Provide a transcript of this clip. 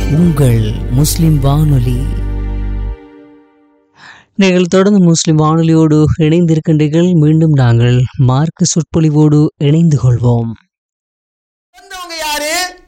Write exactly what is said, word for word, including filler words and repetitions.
உங்கள் முஸ்லிம் வானொலி. நீங்கள் தொடர்ந்து முஸ்லிம் வானொலியோடு இணைந்திருக்கின்றீர்கள். மீண்டும் நாங்கள் மார்க்க சொற்பொழிவோடு இணைந்து கொள்வோம்.